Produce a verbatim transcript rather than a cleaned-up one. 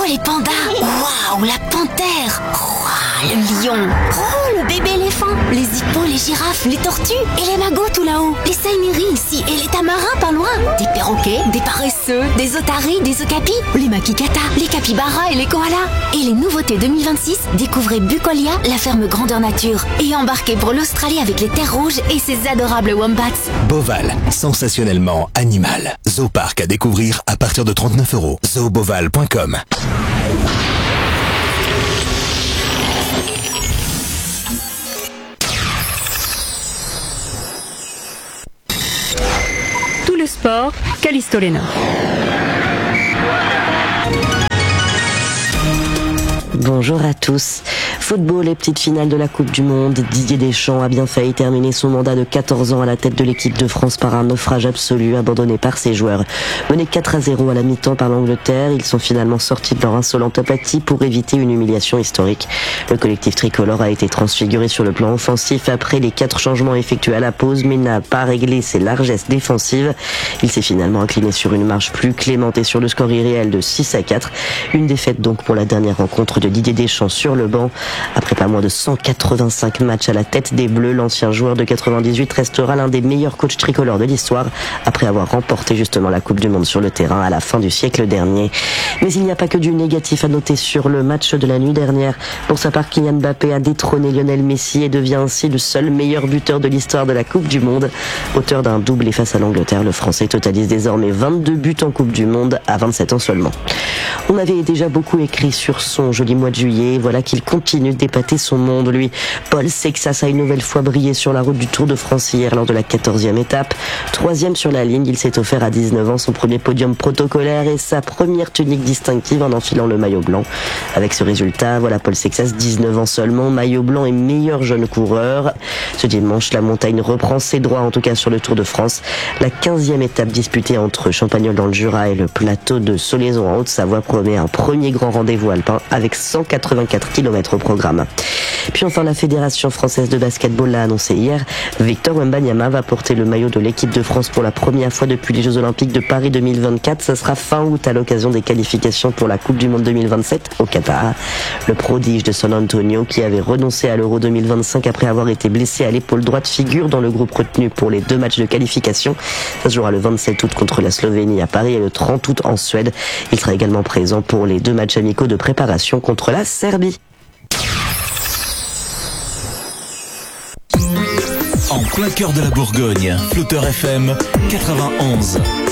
les pandas. Waouh, la panthère. Waouh, le lion. Oh, le bébé éléphant. Les hippos, les girafes, les tortues et les magots tout là-haut. Les saineries ici et les tamarins pas loin. Des perroquets, des paresseux, des otaries, des okapis, les makikata, les capybaras et les koalas. Et les nouveautés deux mille vingt-six, découvrez Bucolia, la ferme grandeur nature. Et embarquez pour l'Australie avec les terres rouges et ses adorables wombats. Beauval, sensationnellement animal. Zooparc à découvrir à partir de trente-neuf euros. zoo beauval point com. Tout le sport, Callisto Lena. Bonjour à tous. Football et petite finale de la Coupe du Monde. Didier Deschamps a bien failli terminer son mandat de quatorze ans à la tête de l'équipe de France par un naufrage absolu abandonné par ses joueurs. Menés quatre à zéro à la mi-temps par l'Angleterre, ils sont finalement sortis de leur insolente apathie pour éviter une humiliation historique. Le collectif tricolore a été transfiguré sur le plan offensif après les quatre changements effectués à la pause, mais n'a pas réglé ses largesses défensives. Il s'est finalement incliné sur une marche plus clémente et sur le score irréel de six à quatre. Une défaite donc pour la dernière rencontre de Didier Deschamps sur le banc. Après pas moins de cent quatre-vingt-cinq matchs à la tête des Bleus, l'ancien joueur de quatre-vingt-dix-huit restera l'un des meilleurs coachs tricolores de l'histoire après avoir remporté justement la Coupe du Monde sur le terrain à la fin du siècle dernier. Mais il n'y a pas que du négatif à noter sur le match de la nuit dernière. Pour sa part, Kylian Mbappé a détrôné Lionel Messi et devient ainsi le seul meilleur buteur de l'histoire de la Coupe du Monde. Auteur d'un doublé face à l'Angleterre, le Français totalise désormais vingt-deux buts en Coupe du Monde à vingt-sept ans seulement. On avait déjà beaucoup écrit sur son joli mois de juillet, voilà qu'il continue d'épater son monde, lui. Paul Sexas a une nouvelle fois brillé sur la route du Tour de France hier lors de la quatorzième étape. Troisième sur la ligne, il s'est offert à dix-neuf ans son premier podium protocolaire et sa première tunique distinctive en enfilant le maillot blanc. Avec ce résultat, voilà Paul Sexas, dix-neuf ans seulement, maillot blanc et meilleur jeune coureur. Ce dimanche, la montagne reprend ses droits, en tout cas sur le Tour de France. La quinzième étape disputée entre Champagnole dans le Jura et le plateau de Solaison en Haute-Savoie promet un premier grand rendez-vous alpin avec cent quatre-vingt-quatre kilomètres au programme. Puis enfin, la Fédération française de basketball l'a annoncé hier. Victor Wembanyama va porter le maillot de l'équipe de France pour la première fois depuis les Jeux Olympiques de Paris deux mille vingt-quatre. Ça sera fin août à l'occasion des qualifications pour la Coupe du Monde deux mille vingt-sept au Qatar. Le prodige de San Antonio, qui avait renoncé à l'Euro deux mille vingt-cinq après avoir été blessé à l'épaule droite, figure dans le groupe retenu pour les deux matchs de qualification. Ça se jouera le vingt-sept août contre la Slovénie à Paris et le trente août en Suède. Il sera également présent pour les deux matchs amicaux de préparation contre la Serbie. En plein cœur de la Bourgogne, Flotteur F M quatre-vingt-onze.